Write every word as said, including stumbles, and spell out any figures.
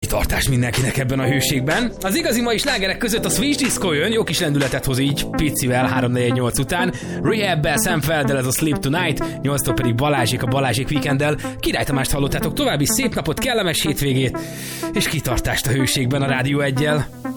kitartás mindenkinek ebben a hőségben. Az igazi mai slágerek között a Switch Disco jön, jó kis lendületet hoz így picivel három négy nyolc után. Rehab-bel, Sam Felddel ez a Sleep Tonight, nyolctól pedig Balázsék a Balázsék Weekenddel. Király Tamást hallottátok, további szép napot, kellemes hétvégét és kitartást a hőségben a Rádió Eggyel.